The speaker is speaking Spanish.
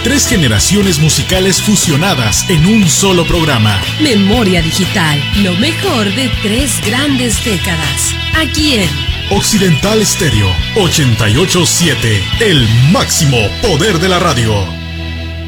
3 generaciones musicales fusionadas en un solo programa. Memoria Digital, lo mejor de 3 grandes décadas. Aquí en Occidental Stereo 88.7, el máximo poder de la radio.